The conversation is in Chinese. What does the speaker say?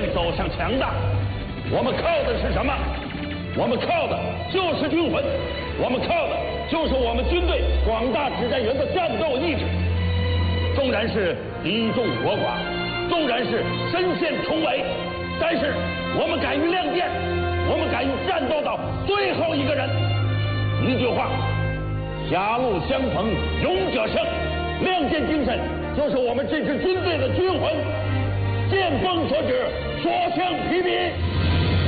走向强大，我们靠的是什么？我们靠的就是军魂，我们靠的就是我们军队广大指战员的战斗意志。纵然是敌众我寡，纵然是身陷重围，但是我们敢于亮剑，我们敢于战斗到最后一个人。一句话，狭路相逢勇者胜，亮剑精神就是我们这支军队的军魂。见风所指，所向披靡。